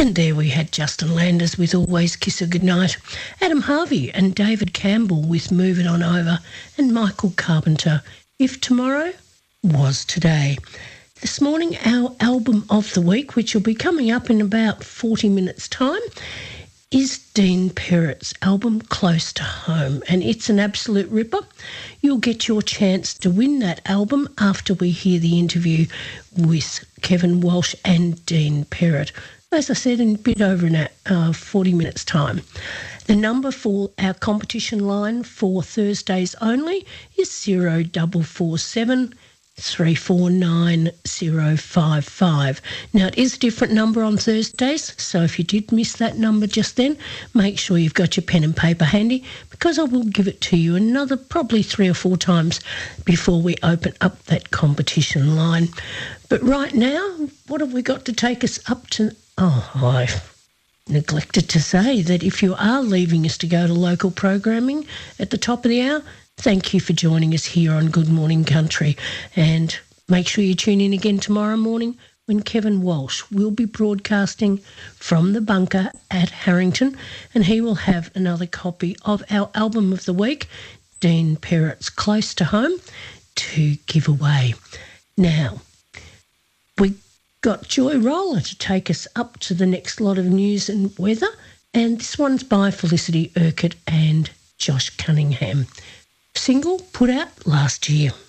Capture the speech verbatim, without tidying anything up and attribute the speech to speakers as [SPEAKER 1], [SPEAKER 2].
[SPEAKER 1] And there we had Justin Landers with Always Kiss Her Goodnight, Adam Harvey and David Campbell with Move It On Over, and Michael Carpenter, If Tomorrow Was Today. This morning, our album of the week, which will be coming up in about forty minutes' time, is Dean Perrett's album Close to Home, and it's an absolute ripper. You'll get your chance to win that album after we hear the interview with Kevin Walsh and Dean Perrett. As I said, in a bit over in uh, forty minutes' time. The number for our competition line for Thursdays only is zero four four seven, three four nine, zero five five. Now, it is a different number on Thursdays, so if you did miss that number just then, make sure you've got your pen and paper handy, because I will give it to you another probably three or four times before we open up that competition line. But right now, what have we got to take us up to? Oh, I neglected to say that if you are leaving us to go to local programming at the top of the hour, thank you for joining us here on Good Morning Country. And make sure you tune in again tomorrow morning when Kevin Walsh will be broadcasting from the bunker at Harrington, and he will have another copy of our album of the week, Dean Perrett's Close to Home, to give away. Now, we got Joy Roller to take us up to the next lot of news and weather, and this one's by Felicity Urquhart and Josh Cunningham. Single put out last year.